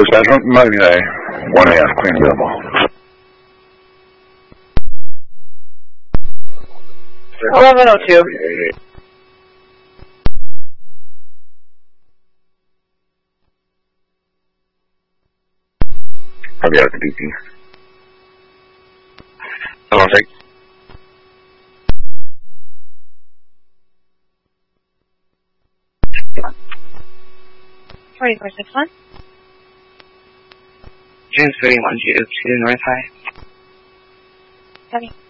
Central, Miami 1AF, clean available. 1102. Probably out of the BP. Hello, take. 4461. James 31 to North High. Copy.